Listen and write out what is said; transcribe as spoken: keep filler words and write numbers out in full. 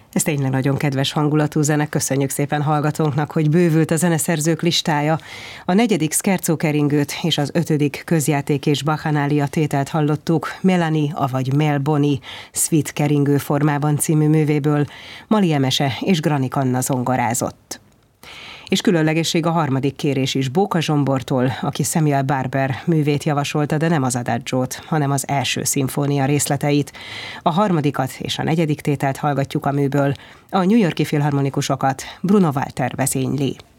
Ez tényleg nagyon kedves hangulatú zene, köszönjük szépen hallgatónknak, hogy bővült a zeneszerzők listája. A negyedik Scherzo keringőt és az ötödik közjáték és bacchanálja tételt hallottuk Melanie, avagy Mel Boni Suite keringő formában című művéből, Mali Emese és Granik Anna zongorázott. És különlegesség a harmadik kérés is Bóka Zsombortól, aki Samuel Barber művét javasolta, de nem az Adagiót, hanem az első szimfónia részleteit. A harmadikat és a negyedik tételt hallgatjuk a műből, a New York-i filharmonikusokat Bruno Walter vezényli.